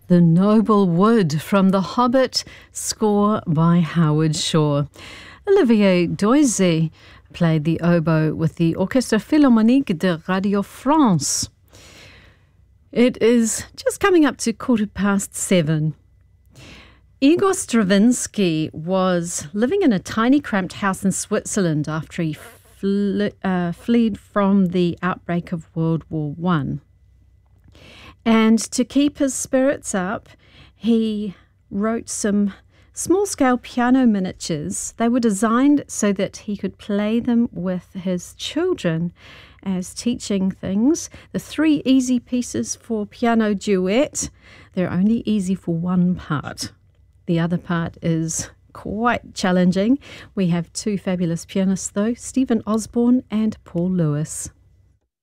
The Noble Wood from The Hobbit, score by Howard Shore. Olivier Doisy played the oboe with the Orchestre Philharmonique de Radio France. It is just coming up to 7:15. Igor Stravinsky was living in a tiny cramped house in Switzerland after he fled from the outbreak of World War I. And to keep his spirits up, he wrote some small-scale piano miniatures. They were designed so that he could play them with his children as teaching things. The 3 easy pieces for piano duet, they're only easy for one part. The other part is quite challenging. We have 2 fabulous pianists though, Stephen Osborne and Paul Lewis.